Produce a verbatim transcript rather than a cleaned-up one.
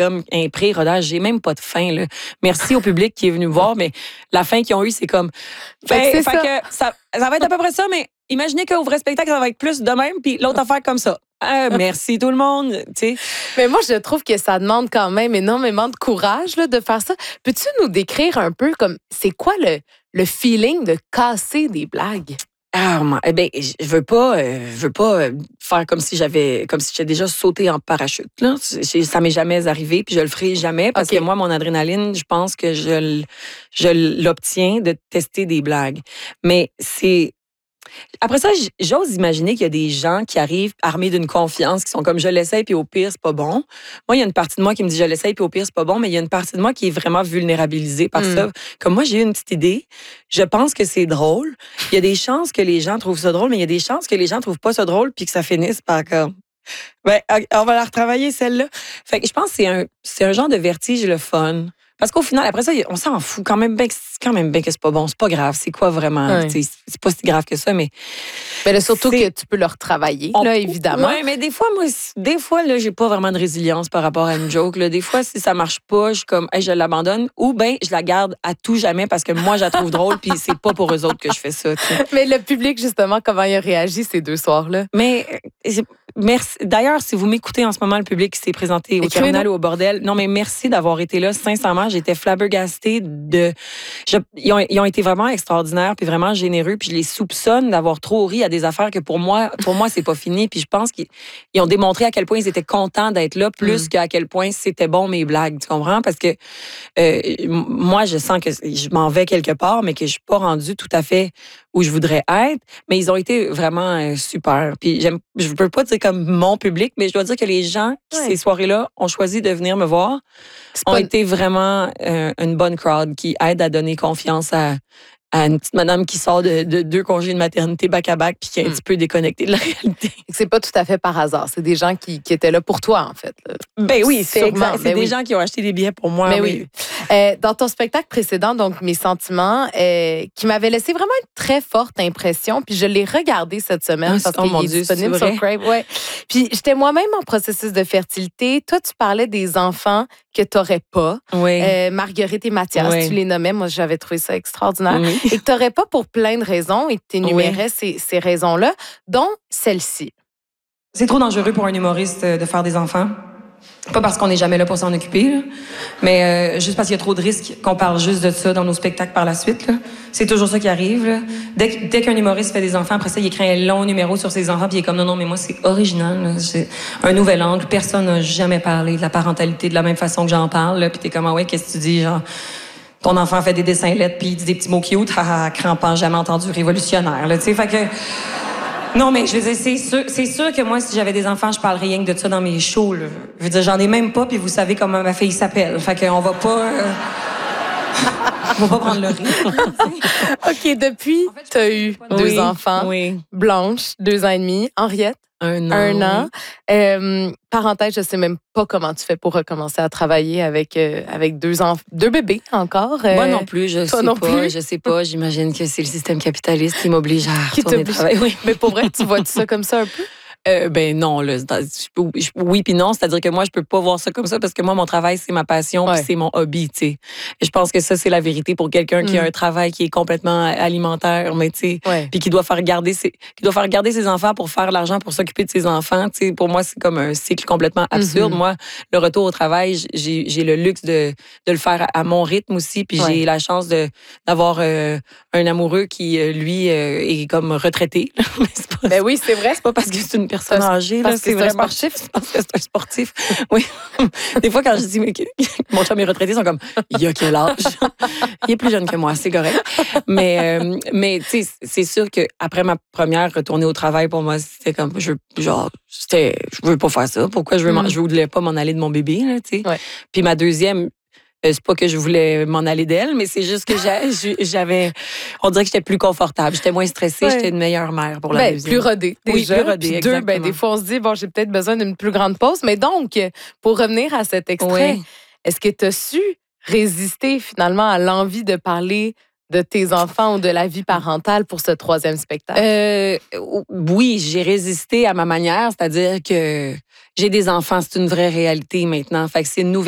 comme un pré-rodage. J'ai même pas de fin, là. Merci au public qui est venu me voir, mais la fin qu'ils ont eue, c'est comme... Fait que, Ben, c'est fait ça. que ça, ça va être à peu près ça, mais imaginez qu'au vrai spectacle, ça va être plus de même, puis l'autre affaire comme ça. Euh, merci tout le monde, tu sais. Mais moi, je trouve que ça demande quand même énormément de courage là, de faire ça. Peux-tu nous décrire un peu comme c'est quoi le, le feeling de casser des blagues? Ah, moi, eh ben, je veux pas, euh, je veux pas euh, faire comme si j'avais, comme si j'avais déjà sauté en parachute. Là, C'est- ça m'est jamais arrivé, puis je le ferai jamais parce OK. que moi, mon adrénaline, je pense que je, l- je l'obtiens de tester des blagues. Mais c'est après ça, j- j'ose imaginer qu'il y a des gens qui arrivent armés d'une confiance, qui sont comme je l'essaye, puis au pire, c'est pas bon. Moi, il y a une partie de moi qui me dit je l'essaye, puis au pire, c'est pas bon, mais il y a une partie de moi qui est vraiment vulnérabilisée par Mm. ça. Comme moi, j'ai eu une petite idée. Je pense que c'est drôle. Il y a des chances que les gens trouvent ça drôle, mais il y a des chances que les gens trouvent pas ça drôle, puis que ça finisse par comme. Ben, ok, on va la retravailler, celle-là. Fait que je pense que c'est un, c'est un genre de vertige, le fun. Parce qu'au final, après ça, on s'en fout quand même bien que c'est quand même bien que c'est pas bon. C'est pas grave. C'est quoi vraiment? Ouais. Tu sais, C'est pas si grave que ça, mais. Mais là, surtout C'est- que tu peux le retravailler, On- là, évidemment. Oui, mais des fois, moi, c- des fois, là, j'ai pas vraiment de résilience par rapport à une joke. Là. Des fois, si ça marche pas, je suis comme, hey, je l'abandonne. Ou bien, je la garde à tout jamais parce que moi, je la trouve drôle, puis c'est pas pour eux autres que je fais ça. tu sais. Mais le public, justement, comment il a réagi ces deux soirs-là? Mais euh, c'est- merci. D'ailleurs, si vous m'écoutez en ce moment, le public qui s'est présenté au Écrivez-nous. terminal ou au bordel, non, mais merci d'avoir été là. Sincèrement, j'étais flabbergastée de. je- ils, ont, ils ont été vraiment extraordinaires, puis vraiment généreux, puis je les soupçonne d'avoir trop ri à des affaires que pour moi, pour moi, c'est pas fini. Puis je pense qu'ils ils ont démontré à quel point ils étaient contents d'être là, plus Mm. qu'à quel point c'était bon mes blagues. Tu comprends? Parce que euh, m- moi, je sens que je m'en vais quelque part, mais que je suis pas rendue tout à fait où je voudrais être. Mais ils ont été vraiment euh, super. Puis j'aime, je peux pas dire comme mon public, mais je dois dire que les gens qui, Ouais. ces soirées-là, ont choisi de venir me voir, C'est ont pas- été vraiment euh, une bonne crowd qui aide à donner confiance à, à une petite madame qui sort de, de deux congés de maternité back-à-back puis qui est un Mm. petit peu déconnectée de la réalité. C'est pas tout à fait par hasard. C'est des gens qui, qui étaient là pour toi, en fait. là. Ben oui, c'est Sûrement, exact. C'est ben des oui. gens qui ont acheté des billets pour moi. Mais oui. Euh, dans ton spectacle précédent, donc Mes sentiments, euh, qui m'avait laissé vraiment une très forte impression, puis je l'ai regardé cette semaine Ah, parce oh qu'il mon est Dieu, disponible c'est sur Crave. Ouais. Puis j'étais moi-même en processus de fertilité. Toi, tu parlais des enfants que tu n'aurais pas. Oui. Euh, Marguerite et Mathias, Oui. tu les nommais. Moi, j'avais trouvé ça extraordinaire. Oui. Et que tu n'aurais pas pour plein de raisons et que tu énumérais ces, ces raisons-là, dont celle-ci. C'est trop dangereux pour un humoriste euh, de faire des enfants. Pas parce qu'on n'est jamais là pour s'en occuper, là, mais euh, juste parce qu'il y a trop de risques qu'on parle juste de ça dans nos spectacles par la suite. là. C'est toujours ça qui arrive. là. Dès, que- dès qu'un humoriste fait des enfants, après ça, il écrit un long numéro sur ses enfants, puis il est comme non, non, mais moi, c'est original. là. C'est un nouvel angle. Personne n'a jamais parlé de la parentalité de la même façon que j'en parle. là. Puis t'es comme, ah ouais, qu'est-ce que tu dis? Genre, ton enfant fait des dessins lettres, puis il dit des petits mots cute, haha, crampant, jamais entendu, révolutionnaire. Là, tu sais, fait que. Non, mais je veux dire, c'est sûr, c'est sûr que moi, si j'avais des enfants, je parlerais rien que de ça dans mes shows. Là. Je veux dire, j'en ai même pas, puis vous savez comment ma fille s'appelle. Fait qu'on va pas... euh, on va pas prendre le risque. OK, depuis, En fait, je tu as pense eu que c'est deux Oui, enfants. Oui. Blanche, deux ans et demi. Henriette, Un an. un an. oui. Euh, parenthèse, je sais même pas comment tu fais pour recommencer à travailler avec, euh, avec deux, enf- deux bébés encore. Euh, Moi non plus, je toi sais non pas. plus? Je sais pas. J'imagine que c'est le système capitaliste qui m'oblige à Qui retourner t'oblige. travailler. Oui. Mais pour vrai, tu vois ça comme ça un peu? Euh, ben non, là, c'est- je peux- je- oui puis non, c'est-à-dire que moi je peux pas voir ça comme ça parce que moi mon travail c'est ma passion puis Ouais. c'est mon hobby, tu sais. Et je pense que ça c'est la vérité pour quelqu'un qui a Mm. un travail qui est complètement alimentaire, mais tu sais, Ouais. puis qui doit faire garder ses qui doit faire garder ses enfants pour faire l'argent pour s'occuper de ses enfants, tu sais. Pour moi c'est comme un cycle complètement absurde. Mhm. Moi le retour au travail, j'ai j'ai le luxe de de le faire à, à mon rythme aussi, puis Ouais. j'ai la chance de d'avoir euh, un amoureux qui euh, lui euh, est comme retraité. Mais c'est pas, Ben oui, c'est vrai. c'est pas parce que c'est une personne Parce- âgée, là, parce que c'est c'est un vraiment sportif. c'est parce que c'est un sportif. Oui. Des fois, quand je dis mais que- mon chum est retraité, ils sont comme il a quel âge? Il est plus jeune que moi, c'est correct. Mais, euh, mais tu sais, c'est sûr qu'après ma première retournée au travail, pour moi, c'était comme, je, genre, c'était, je veux pas faire ça. Pourquoi je veux, m'en- Mm. je voulais pas m'en aller de mon bébé, là, tu sais. Ouais. Puis ma deuxième, euh, c'est pas que je voulais m'en aller d'elle, mais c'est juste que j'a- j'avais, on dirait que j'étais plus confortable, j'étais moins stressée, Ouais. j'étais une meilleure mère pour la Ben, deuxième. plus rodé, Oui, déjà. plus rodé, Puis deux, ben, exactement. des fois, on se dit, bon, j'ai peut-être besoin d'une plus grande pause. Mais donc, pour revenir à cet extrait, Oui. est-ce que tu as su résister finalement à l'envie de parler de tes enfants ou de la vie parentale pour ce troisième spectacle? Euh, oui, j'ai résisté à ma manière, c'est-à-dire que j'ai des enfants, c'est une vraie réalité maintenant. Fait que c'est une nouvelle